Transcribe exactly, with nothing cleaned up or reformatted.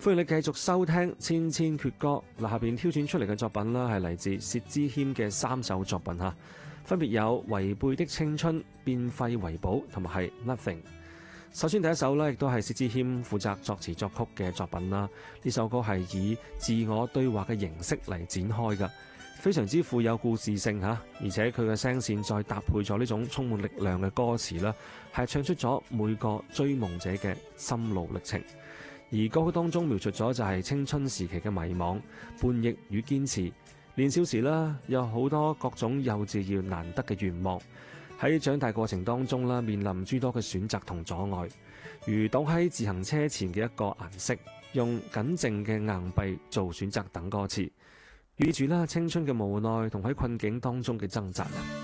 歡迎你繼續收聽《千千闕歌》。嗱，下邊挑選出嚟嘅作品啦，係嚟自薛之謙嘅三首作品嚇，分別有《違背的青春》、《變廢為寶》同埋係《Nothing》。首先第一首呢，亦都係薛之謙負責作詞作曲嘅作品啦。呢首歌係以自我對話嘅形式嚟展開㗎，非常之富有故事性嚇，而且佢嘅聲線再搭配咗呢種充滿力量嘅歌詞啦，係唱出咗每個追夢者嘅心路歷程。而歌曲當中描述咗就係青春時期嘅迷茫、叛逆與堅持。年少時啦，有好多各種幼稚要難得嘅願望，喺長大過程當中啦，面臨諸多嘅選擇同阻礙，如倒喺自行車前嘅一個顏色，用僅剩嘅硬幣做選擇等歌詞，寓意住啦青春嘅無奈同喺困境當中嘅掙扎啊！